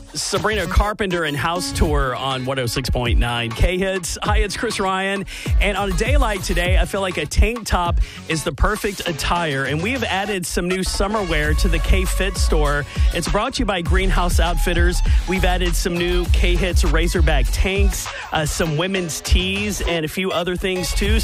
Sabrina Carpenter and House Tour on 106.9 K-Hits. Hi, it's Chris Ryan. And on a day like today, I feel like a tank top is the perfect attire. And we have added some new summer wear to the K-Fit store. It's brought to you by Greenhouse Outfitters. We've added some new K-Hits Razorback tanks, some women's tees, and a few other things too.